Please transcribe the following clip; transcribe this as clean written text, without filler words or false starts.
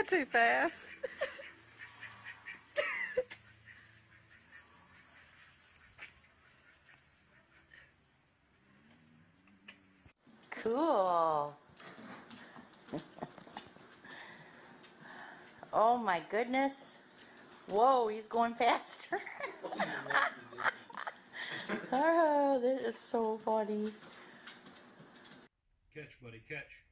Not too fast. Cool. Oh my goodness. Whoa, he's going faster. Oh, that is so funny. Catch, buddy, catch.